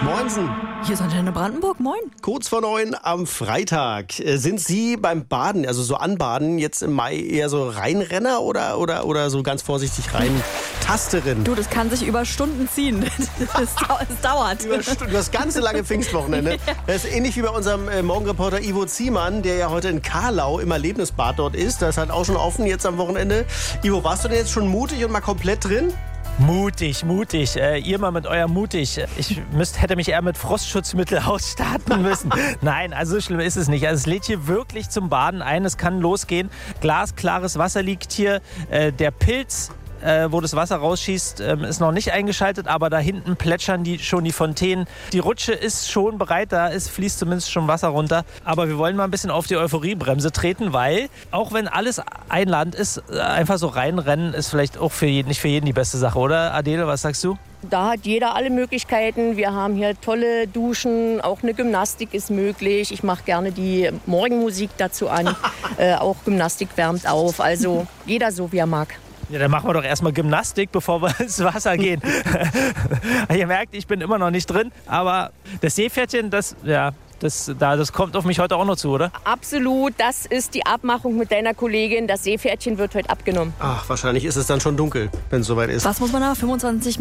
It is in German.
Moinsen. Hier ist Antenne Brandenburg, moin. Kurz vor 9 am Freitag. Sind Sie beim Baden, also so Anbaden, jetzt im Mai eher so Reinrenner oder so ganz vorsichtig Reintasterin? Du, das kann sich über Stunden ziehen. Es dauert. Über das ganze lange Pfingstwochenende. Ja. Das ist ähnlich wie bei unserem Morgenreporter Ivo Ziemann, der ja heute in Karlau im Erlebnisbad dort ist. Das ist halt auch schon offen jetzt am Wochenende. Ivo, warst du denn jetzt schon mutig und mal komplett drin? Mutig. Ihr mal mit eurem mutig. Ich hätte mich eher mit Frostschutzmittel ausstatten müssen. Nein, also so schlimm ist es nicht. Also es lädt hier wirklich zum Baden ein. Es kann losgehen. Glasklares Wasser liegt hier. Der Pilz, wo das Wasser rausschießt, ist noch nicht eingeschaltet, aber da hinten plätschern schon die Fontänen. Die Rutsche ist schon bereit, fließt zumindest schon Wasser runter. Aber wir wollen mal ein bisschen auf die Euphoriebremse treten, weil, auch wenn alles einladend ist, einfach so reinrennen ist vielleicht auch nicht für jeden die beste Sache, oder? Adele, was sagst du? Da hat jeder alle Möglichkeiten. Wir haben hier tolle Duschen, auch eine Gymnastik ist möglich. Ich mache gerne die Morgenmusik dazu an. Auch Gymnastik wärmt auf. Also jeder so, wie er mag. Ja, dann machen wir doch erstmal Gymnastik, bevor wir ins Wasser gehen. Ihr merkt, ich bin immer noch nicht drin. Aber das Seepferdchen, das kommt auf mich heute auch noch zu, oder? Absolut, das ist die Abmachung mit deiner Kollegin. Das Seepferdchen wird heute abgenommen. Ach, wahrscheinlich ist es dann schon dunkel, wenn es soweit ist. Was muss man da? 25